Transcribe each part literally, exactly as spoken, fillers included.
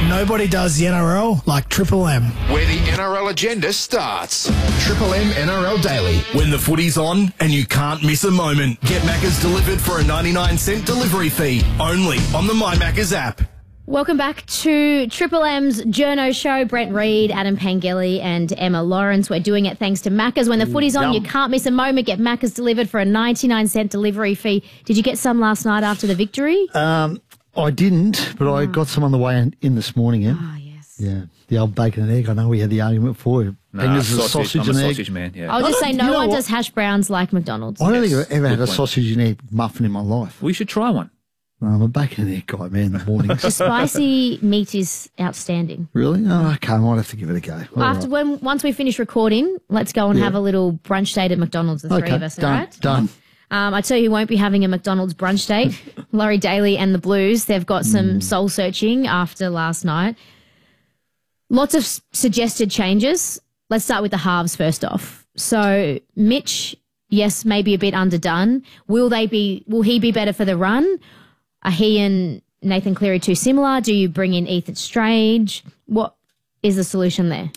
Nobody does the N R L like Triple M. Where the N R L agenda starts. Triple M N R L Daily. When the footy's on and you can't miss a moment. Get Macca's delivered for a ninety-nine cent delivery fee. Only on the My Macca's app. Welcome back to Triple M's Journo Show. Brent Reid, Adam Pangeli and Emma Lawrence. We're doing it thanks to Macca's. When the footy's on, you can't miss a moment. Get Macca's delivered for a ninety-nine cent delivery fee. Did you get some last night after the victory? Um, I didn't, but oh. I got some on the way in, in this morning. Yeah? Oh, yes. Yeah, the old bacon and egg. I know we had the argument for it. No, a sausage, sausage I'm and a egg. sausage man, yeah. I'll just say no one what? does hash browns like McDonald's. I don't Yes. think I've ever Good had a point. sausage and egg muffin in my life. We should try one. No, I'm a bacon and egg guy, man, in the mornings. The spicy meat is outstanding. Really? Oh, okay, I might have to give it a go. All After right. when once we finish recording, let's go and Yeah. have a little brunch date at McDonald's, the three Okay, of us, all done, right? done. Um, I tell you who won't be having a McDonald's brunch date. Laurie Daly and the Blues, they've got some Mm. soul searching after last night. Lots of s- suggested changes. Let's start with the halves first off. So Mitch, yes, maybe a bit underdone. Will they be? Will he be better for the run? Are he and Nathan Cleary too similar? Do you bring in Ethan Strange? What is the solution there?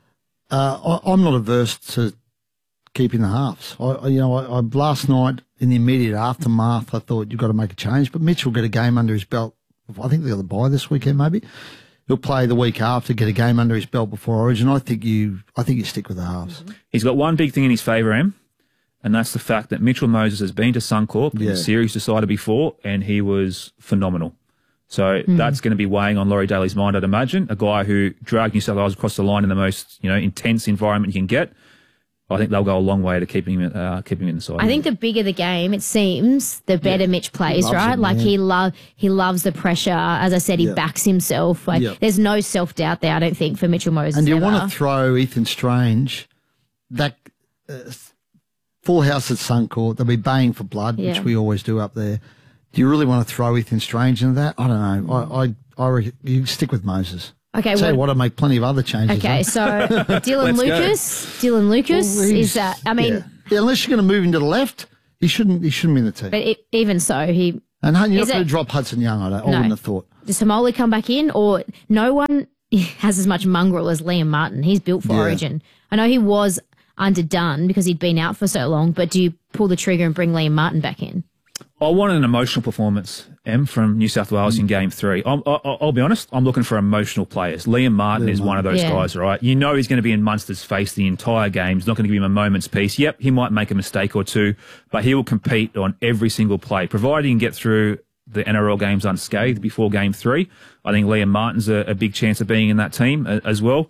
Uh, I, I'm not averse to keeping the halves. I, I- you know, I, I, last night in the immediate aftermath, I thought you've got to make a change. But Mitch will get a game under his belt. I think they'll got the bye this weekend, maybe. He'll play the week after, get a game under his belt before Origin. I think you, I think you stick with the halves. He's got one big thing in his favour, Em, and that's the fact that Mitchell Moses has been to Suncorp in Yeah. a series decided before, and he was phenomenal. So that's going to be weighing on Laurie Daly's mind, I'd imagine. A guy who dragged New South Wales across the line in the most, you know, intense environment you can get. I think they'll go a long way to keeping him, uh, keeping him inside. I think the bigger the game, it seems, the better Yeah. Mitch plays, Loves right? it, like man. he love he loves the pressure. As I said, he Yeah. backs himself. Like Yeah. there's no self doubt there, I don't think, for Mitchell Moses. And you ever. want to throw Ethan Strange, that uh, full house at Suncorp, they'll be baying for blood, Yeah. which we always do up there. Do you really want to throw Ethan Strange into that? I don't know. I, I, I reckon you stick with Moses. Okay, Tell you what- what, I'd make plenty of other changes. Okay, huh? so Dylan Let's go. Lucas, Dylan Lucas Well, he's- is. Uh, I mean, yeah. Yeah, unless you're going to move him to the left, he shouldn't. He shouldn't be in the team. but it, even so, he And you're not is going it- to drop Hudson Young. I, don't, I No. wouldn't have thought. does Hamoli come back in, or no one has as much mongrel as Liam Martin. He's built for Yeah. Origin. I know he was underdone because he'd been out for so long, but do you pull the trigger and bring Liam Martin back in? I want an emotional performance, Em, from New South Wales in Game Three. I'm, I, I'll be honest, I'm looking for emotional players. Liam Martin Liam is one of those Yeah. guys, right? You know he's going to be in Munster's face the entire game. He's not going to give him a moment's peace. Yep, he might make a mistake or two, but he will compete on every single play, provided he can get through the N R L games unscathed before Game Three. I think Liam Martin's a, a big chance of being in that team uh, as well.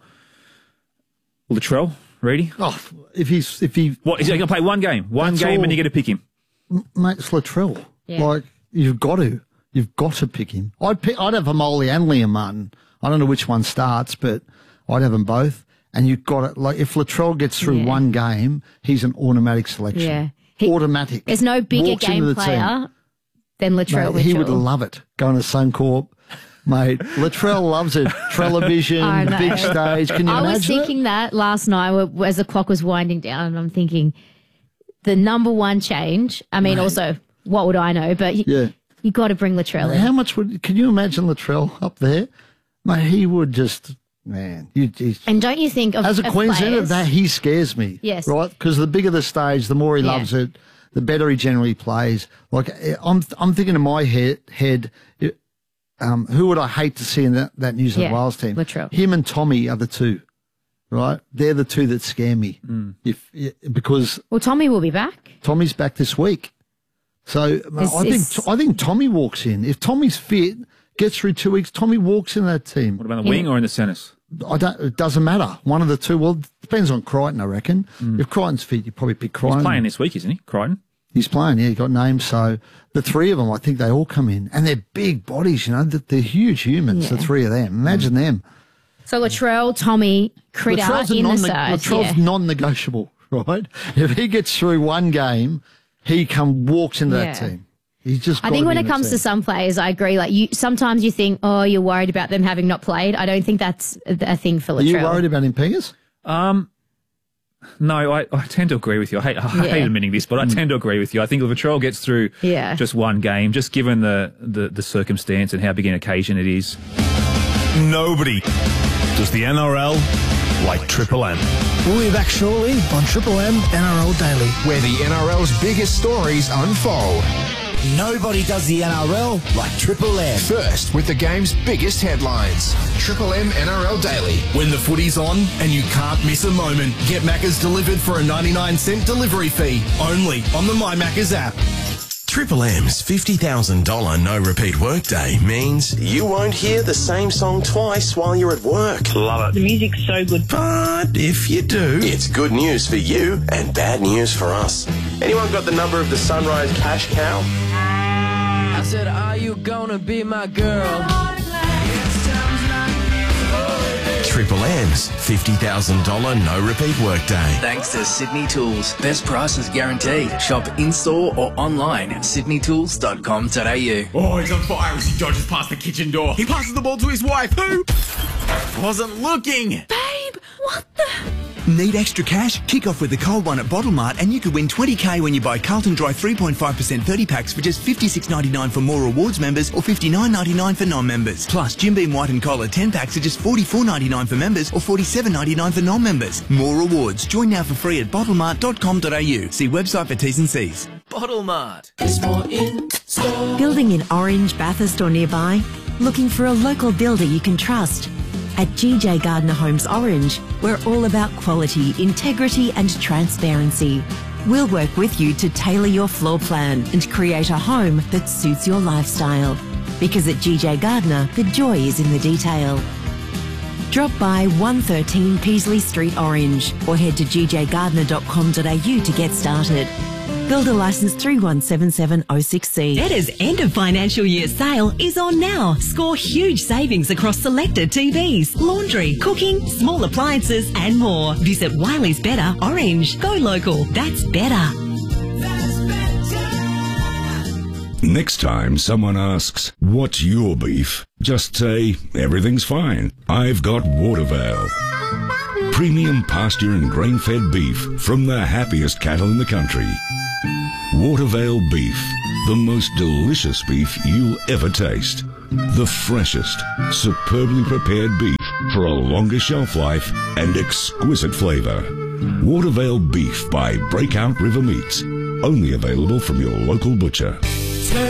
Latrell, Reedy? Oh, if he's if he What, is he going to play one game? One That's game all. and you get to pick him? mate, it's Latrell. Yeah. Like you've got to, you've got to pick him. I'd pick, I'd have Hamoli and Liam Martin. I don't know which one starts, but I'd have them both. And you've got it. Like if Latrell gets through Yeah. one game, he's an automatic selection. Yeah. He- automatic. There's no bigger Walks into game the player team. than Latrell Mate, he Mitchell. would love it going to Suncorp. Mate, Latrell loves it. I Television, know. big stage. Can you I imagine was thinking that last night wh- as the clock was winding down, and I'm thinking the number one change. I mean, also, what would I know? But you, Yeah. you got to bring Latrell it? in. How much would, can you imagine Latrell up there? Mate, he would just, man, you, he's, And don't you think of as a of Queenslander, players- that he scares me. Yes. Right? Because the bigger the stage, the more he Yeah. loves it, the better he generally plays. Like, I'm I'm thinking in my head, head it- um, who would I hate to see in that, that New South Yeah, Wales team? Latrell. Him and Tommy are the two, right? They're the two that scare me. Mm. If Because Well, Tommy will be back. Tommy's back this week. So Is- I think is- I think Tommy walks in. If Tommy's fit, gets through two weeks, Tommy walks in that team. What about the wing or in the centres? I don't. It doesn't matter. One of the two. Well, it depends on Crichton, I reckon. If Crichton's fit, you probably pick Crichton. He's playing this week, isn't he, Crichton? He's playing. Yeah, he got named. So the three of them, I think they all come in, and they're big bodies. You know, they're, they're huge humans. The Yeah. three of them. Imagine them. So Latrell, Tommy, Critter Latrell's, a in the non- side. Latrell's Yeah. non-negotiable, right? If he gets through one game, he come walks into that Yeah. team. He's just. I gotta think be when in it the comes to team. some players, I agree. Like you, sometimes you think, oh, you're worried about them having not played. I don't think that's a a thing for Latrell. Are you worried about him, Pingers? Um, no, I, I tend to agree with you. I hate, I Yeah. hate admitting this, but I tend to agree with you. I think if Latrell gets through Yeah. just one game, just given the, the, the circumstance and how big an occasion it is, Nobody does the N R L like Triple M. We'll be back shortly on Triple M N R L Daily. Where the N R L's biggest stories unfold. Nobody does the N R L like Triple M. First, with the game's biggest headlines. Triple M N R L Daily. When the footy's on and you can't miss a moment, get Macca's delivered for a ninety-nine cent delivery fee. Only on the My Macca's app. Triple M's fifty thousand dollars no-repeat workday means you won't hear the same song twice while you're at work. Love it. The music's so good. But if you do, it's good news for you and bad news for us. Anyone got the number of the Sunrise Cash Cow? I said, are you gonna be my girl? Triple M's fifty thousand dollars no-repeat workday. Thanks to Sydney Tools. Best prices guaranteed. Shop in-store or online at sydney tools dot com dot a u. Oh, he's on fire as he dodges past the kitchen door. He passes the ball to his wife, who wasn't looking. Babe, what the... Need extra cash? Kick off with the cold one at Bottle Mart and you could win twenty K when you buy Carlton Dry three point five percent thirty packs for just fifty-six ninety-nine for More Rewards members or fifty-nine ninety-nine for non-members. Plus, Jim Beam White and Cola ten packs are just forty-four ninety-nine for members or forty-seven ninety-nine for non-members. More Rewards. Join now for free at bottle mart dot com dot a u. See website for T's and C's. Bottle Mart. Building in Orange, Bathurst or nearby? Looking for a local builder you can trust? At G J Gardner Homes Orange, we're all about quality, integrity and transparency. We'll work with you to tailor your floor plan and create a home that suits your lifestyle. Because at G J Gardner, the joy is in the detail. Drop by one thirteen Peasley Street Orange or head to g j gardner dot com dot a u to get started. Builder licence three one seven seven oh six C. Better's end of financial year sale is on now. Score huge savings across selected T Vs, laundry, cooking, small appliances and more. Visit Wiley's Better Orange. Go local. That's better. Next time someone asks, what's your beef? Just say, everything's fine. I've got Watervale. Premium pasture and grain-fed beef from the happiest cattle in the country. Watervale beef, the most delicious beef you'll ever taste. The freshest, superbly prepared beef for a longer shelf life and exquisite flavour. Watervale beef by Breakout River Meats. Only available from your local butcher.